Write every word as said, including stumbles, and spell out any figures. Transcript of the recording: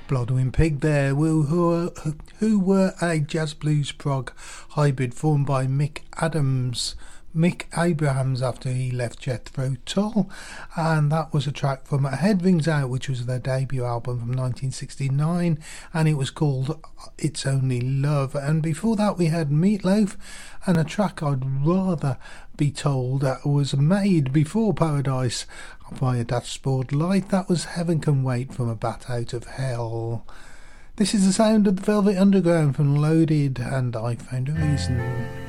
Blodwyn Pig there, who, who, who were a jazz blues prog hybrid formed by Mick Adams, Mick Abrahams after he left Jethro Tull, and that was a track from Ahead Rings Out, which was their debut album from nineteen sixty-nine, and it was called It's Only Love. And before that we had Meatloaf and a track I'd rather be told that was made before Paradise by a Dashboard Light. That was Heaven Can Wait from A Bat Out of Hell. This is the sound of the Velvet Underground from Loaded and I Found a Reason.